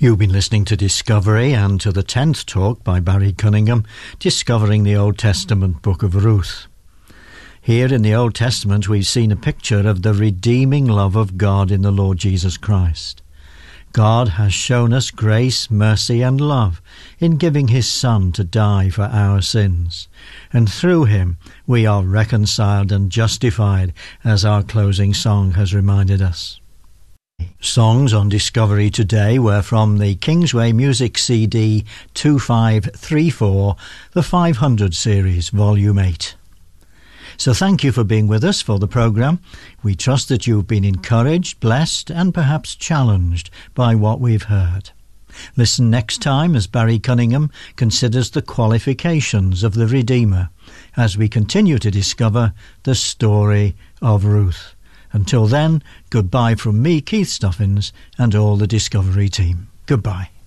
You've been listening to Discovery and to the 10th talk by Barry Cunningham, Discovering the Old Testament Book of Ruth. Here in the Old Testament we've seen a picture of the redeeming love of God in the Lord Jesus Christ. God has shown us grace, mercy and love in giving his Son to die for our sins, and through him we are reconciled and justified, as our closing song has reminded us. Songs on Discovery today were from the Kingsway Music CD 2534, the 500 series, Volume 8. So thank you for being with us for the programme. We trust that you've been encouraged, blessed and perhaps challenged by what we've heard. Listen next time as Barry Cunningham considers the qualifications of the Redeemer as we continue to discover the story of Ruth. Until then, goodbye from me, Keith Stuffins, and all the Discovery team. Goodbye.